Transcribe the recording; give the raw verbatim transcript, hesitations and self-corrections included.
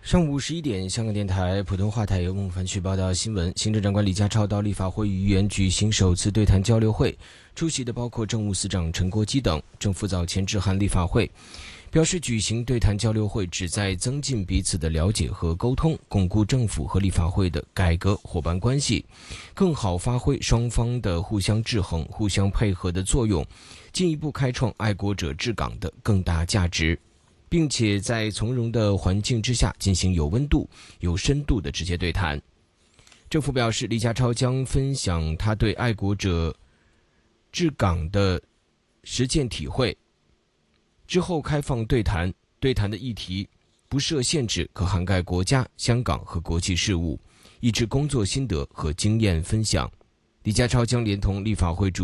上午十一点，香港电台普通话台由孟凡去报道新闻。行政长官李家超到立法会与议员举行首次对谈交流会，出席的包括政务司长陈国基等。政府早前致函立法会，表示举行对谈交流会旨在增进彼此的了解和沟通，巩固政府和立法会的改革伙伴关系，更好发挥双方的互相制衡、互相配合的作用，进一步开创爱国者治港的更大价值，并且在从容的环境之下进行有温度、有深度的直接对谈。政府表示，李家超将分享他对爱国者治港的实践体会，之后开放对谈，对谈的议题不设限制，可涵盖国家、香港和国际事务，以致工作心得和经验分享。李家超将连同立法会主